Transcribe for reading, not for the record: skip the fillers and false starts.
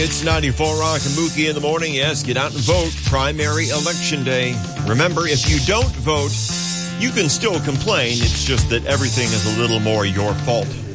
It's 94 Rock and Mookie in the morning. Yes, get out and vote. Primary election day. Remember, if you don't vote, you can still complain. It's just that everything is a little more your fault.